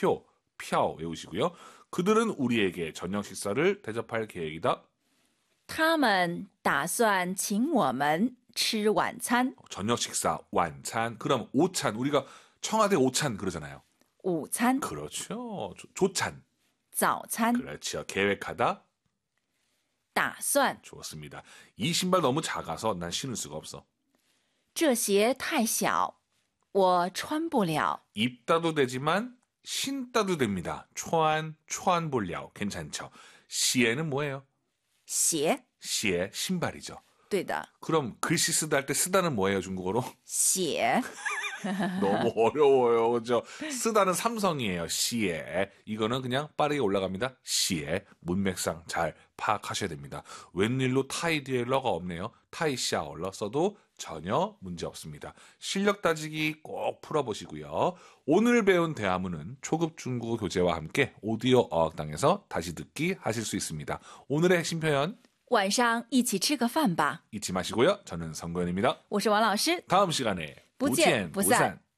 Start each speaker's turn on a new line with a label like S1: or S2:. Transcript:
S1: 표, 표 외우시고요. 그들은 우리에게 저녁 식사를 대접할 계획이다.
S2: 他们打算请我们吃晚餐
S1: 저녁 식사, 완찬. 그럼 오찬, 우리가 청와대 오찬 그러잖아요.
S2: 午餐
S1: 그렇죠. 조찬.
S2: 早餐
S1: 그렇죠. 계획하다.
S2: 打算
S1: 좋습니다. 이 신발 너무 작아서 난 신을 수가 없어.
S2: 这鞋太小我穿不了
S1: 입다도 되지만 신다도 됩니다. 초안 볼려. 괜찮죠. 시에는 뭐예요?
S2: 鞋
S1: 시에 신발이죠.
S2: 对的
S1: 그럼 글씨 쓰다 할 때 쓰다는 뭐예요, 중국어로?
S2: 鞋
S1: 너무 어려워요. 그죠? 쓰다는 삼성이에요. 시에. 이거는 그냥 빠르게 올라갑니다. 시에. 문맥상 잘 파악하셔야 됩니다. 웬일로 타이 뒤에 러가 없네요. 타이 샤올러 써도 전혀 문제 없습니다. 실력 따지기 꼭 풀어보시고요. 오늘 배운 대화문은 초급 중국어 교재와 함께 오디오 어학당에서 다시 듣기 하실 수 있습니다. 오늘의 핵심 표현
S2: 晚上一起吃个饭吧
S1: 잊지 마시고요. 저는 성구현입니다.
S2: 我是王老师
S1: 다음 시간에
S2: 不见不散